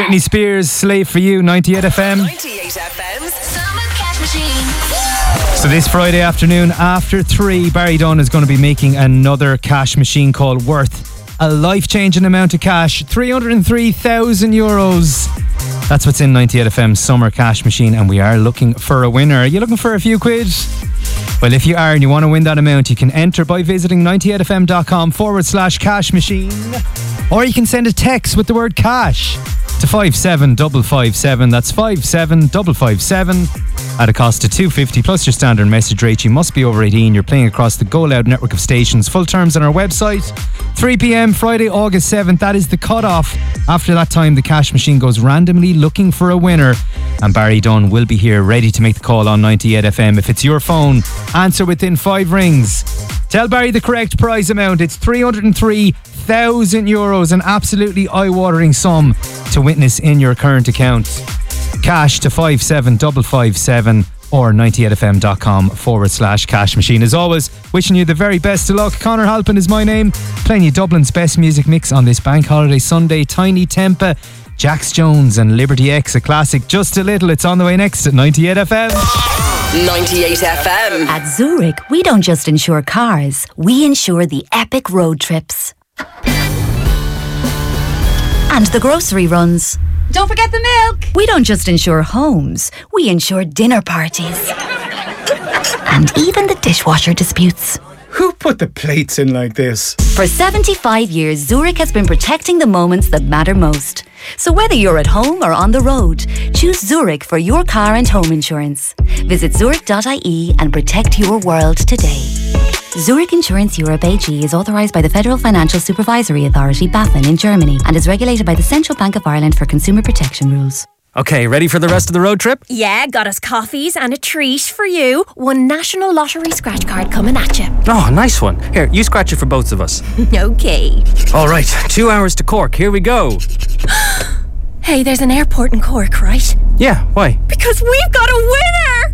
Britney Spears, Slave for You, 98 FM. 98 FM's Summer Cash Machine. So this Friday afternoon after 3, Barry Dunn is going to be making another cash machine call worth a life-changing amount of cash, €303,000. That's what's in 98 FM's Summer Cash Machine, and we are looking for a winner. Are you looking for a few quid? Well, if you are and you want to win that amount, you can enter by visiting 98fm.com/cash machine. Or you can send a text with the word cash to 57557. That's 57557 at a cost of $2.50 plus your standard message rate. You must be over 18. You're playing across the Go Loud network of stations. Full terms on our website. 3 p.m. Friday, August 7th. That is the cut-off. After that time, the cash machine goes randomly looking for a winner. And Barry Dunn will be here ready to make the call on 98 FM. If it's your phone, answer within 5 rings. Tell Barry the correct prize amount. It's €303,000, an absolutely eye-watering sum to witness in your current account. Cash to 57557 or 98fm.com/cash machine. As always, wishing you the very best of luck. Conor Halpin is my name, playing you Dublin's best music mix on this bank holiday Sunday. Tiny Tempa, Jax Jones and Liberty X, a classic. Just a Little. It's on the way next at 98 FM. 98 FM. At Zurich, we don't just insure cars, we insure the epic road trips. And the grocery runs. Don't forget the milk. We don't just insure homes, we insure dinner parties. And even the dishwasher disputes. Who put the plates in like this? For 75 years, Zurich has been protecting the moments that matter most. So whether you're at home or on the road, choose Zurich for your car and home insurance. Visit zurich.ie and protect your world today. Zurich Insurance Europe AG is authorised by the Federal Financial Supervisory Authority, BaFin, in Germany and is regulated by the Central Bank of Ireland for consumer protection rules. Okay, ready for the rest of the road trip? Yeah, got us coffees and a treat for you. One National Lottery scratch card coming at you. Oh, nice one. Here, you scratch it for both of us. Okay. All right, 2 hours to Cork. Here we go. Hey, there's an airport in Cork, right? Yeah, why? Because we've got a winner!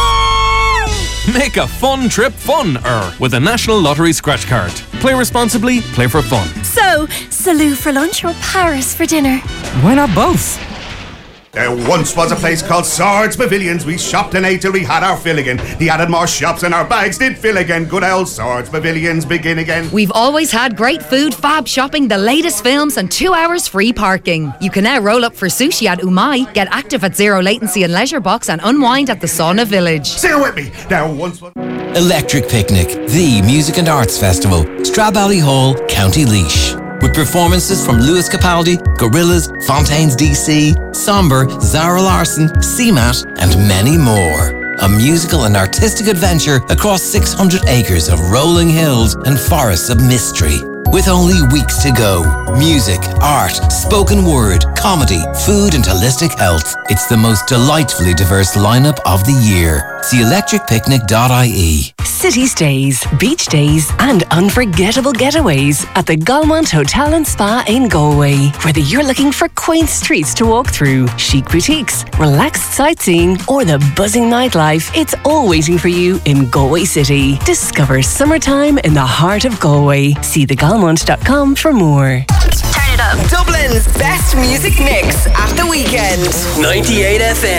Make a fun trip fun-er with a National Lottery scratch card. Play responsibly, play for fun. So, Salou for lunch or Paris for dinner? Why not both? There once was a place called Swords Pavilions. We shopped and ate till we had our fill again. They added more shops and our bags did fill again. Good old Swords Pavilions begin again. We've always had great food, fab shopping, the latest films and 2 hours free parking. You can now roll up for sushi at Umai, get active at Zero Latency and Leisure Box and unwind at the Sauna Village. Sing it with me. There once was... Electric Picnic, the music and arts festival, Stradbally Hall, County Laois. With performances from Lewis Capaldi, Gorillaz, Fontaines DC, Somber, Zara Larsson, CMAT, and many more. A musical and artistic adventure across 600 acres of rolling hills and forests of mystery. With only weeks to go. Music, art, spoken word, comedy, food and holistic health. It's the most delightfully diverse lineup of the year. See electricpicnic.ie. City stays, beach days and unforgettable getaways at the Galmont Hotel and Spa in Galway. Whether you're looking for quaint streets to walk through, chic boutiques, relaxed sightseeing or the buzzing nightlife, it's all waiting for you in Galway City. Discover summertime in the heart of Galway. See thegalmont.com for more. Turn it up. Dublin's best music mix at the weekend. 98 FM.